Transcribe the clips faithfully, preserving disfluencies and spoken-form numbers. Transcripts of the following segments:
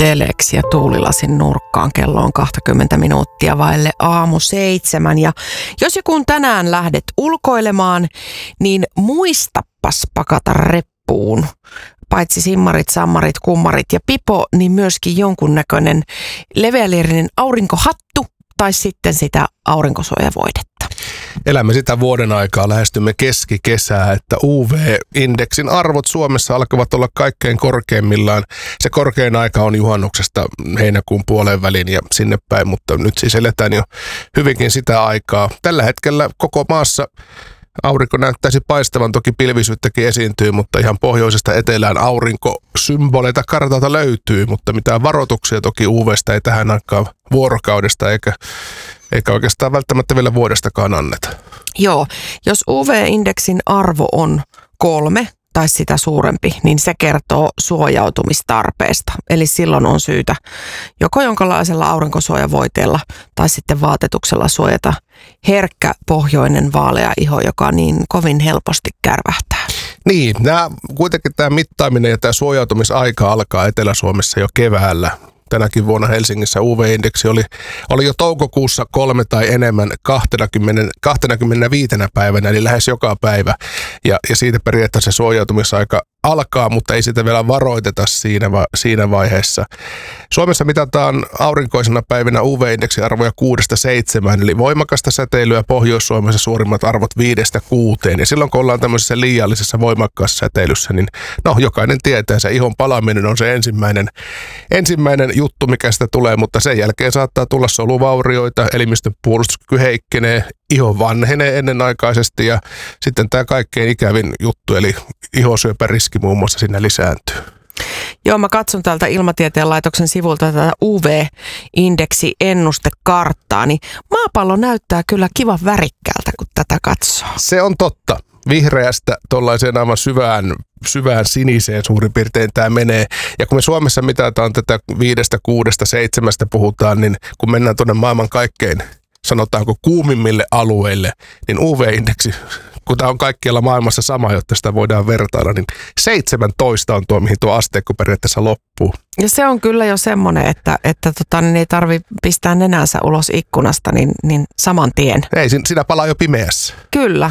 teleksi ja tuulilasin nurkkaan. Kello on kaksikymmentä minuuttia vaille aamu seitsemän. Ja jos ja kun tänään lähdet ulkoilemaan, niin muistapas pakata reppuun. Paitsi simmarit, sammarit, kummarit ja pipo, niin myöskin jonkunnäköinen leveäliirinen aurinkohattu tai sitten sitä aurinkosuojavoidetta. Elämme sitä vuoden aikaa, lähestymme keskikesää, että U V-indeksin arvot Suomessa alkavat olla kaikkein korkeimmillaan. Se korkein aika on juhannuksesta heinäkuun puoleen väliin ja sinne päin, mutta nyt siis eletään jo hyvinkin sitä aikaa. Tällä hetkellä koko maassa aurinko näyttäisi paistavan, toki pilvisyyttäkin esiintyy, mutta ihan pohjoisesta etelään aurinkosymboleita kartalta löytyy, mutta mitään varoituksia toki U V:stä ei tähän aikaan vuorokaudesta eikä, eikä oikeastaan välttämättä vielä vuodestakaan anneta. Joo, jos U V-indeksin arvo on kolme tai sitä suurempi, niin se kertoo suojautumistarpeesta. Eli silloin on syytä joko jonkinlaisella aurinkosuojavoiteella tai sitten vaatetuksella suojata herkkä pohjoinen vaalea iho, joka niin kovin helposti kärvähtää. Niin, nämä, kuitenkin tämä mittaaminen ja tämä suojautumisaika alkaa Etelä-Suomessa jo keväällä. Tänäkin vuonna Helsingissä U V-indeksi oli, oli jo toukokuussa kolme tai enemmän kaksikymmentä, kaksikymmentäviisi päivänä, eli lähes joka päivä. Ja, ja siitä periaatteessa se suojautumisaika alkaa, mutta ei sitä vielä varoiteta siinä, va, siinä vaiheessa. Suomessa mitataan aurinkoisena päivinä U V-indeksiarvoja kuudesta seitsemään, eli voimakasta säteilyä Pohjois-Suomessa suurimmat arvot viidestä kuuteen. Ja silloin kun ollaan tämmöisessä liiallisessa voimakkaassa säteilyssä, niin no jokainen tietää, se ihon palaminen on se ensimmäinen, ensimmäinen juttu, mikä sitä tulee, mutta sen jälkeen saattaa tulla soluvaurioita, elimistön puolustuskyky heikkenee, iho vanhenee ennenaikaisesti ja sitten tämä kaikkein ikävin juttu, eli ihosyöpäriski muun muassa siinä lisääntyy. Joo, mä katson täältä Ilmatieteen laitoksen sivulta tätä U V-indeksi-ennustekarttaa, niin maapallo näyttää kyllä kivan värikkäältä, kun tätä katsoo. Se on totta. Vihreästä tuollaiseen aivan syvään, syvään siniseen suurin piirtein tämä menee. Ja kun me Suomessa mitataan tätä viidestä, kuudesta, seitsemästä puhutaan, niin kun mennään tuonne maailman kaikkein, sanotaanko kuumimmille alueille, niin U V-indeksi, kun tämä on kaikkialla maailmassa sama, jotta sitä voidaan vertailla, niin seitsemäntoista on tuo, mihin tuo asteikko periaatteessa loppuu. Ja se on kyllä jo semmoinen, että, että tota, niin ei tarvitse pistää nenänsä ulos ikkunasta, niin, niin saman tien. Ei, siinä palaa jo pimeässä. Kyllä.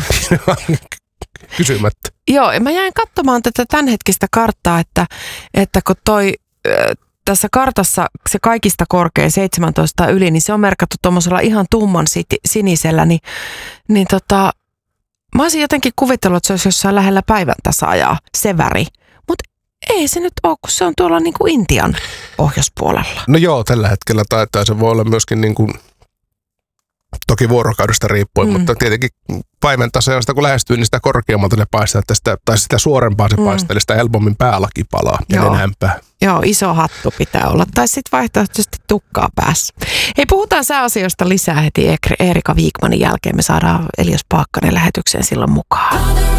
Kysymättä. Joo, mä jäin katsomaan tätä tämänhetkistä karttaa, että, että kun toi... Tässä kartassa se kaikista korkein seitsemäntoista yli, niin se on merkattu tuommoisella ihan tumman sinisellä, niin, niin tota, mä olisin jotenkin kuvitellut, että se olisi jossain lähellä päivän tasajaa, se väri. Mutta ei se nyt ole, kun se on tuolla niin kuin Intian pohjoispuolella. No joo, tällä hetkellä taitaa se voi olla myöskin niin kuin, toki vuorokaudesta riippuen, mm. mutta tietenkin päivän tasajasta kun lähestyy, niin sitä korkeammalta ne paistaa, että sitä, tai sitä suorempaa se mm. paistaa, eli sitä helpommin päälaki palaa ja nenämpää. Joo, iso hattu pitää olla, tai sitten vaihtoehtoisesti tukkaa päässä. Hei, puhutaan sääasioista lisää heti Eerika Viikmanin jälkeen. Me saadaan Elias Paakkanen lähetykseen silloin mukaan.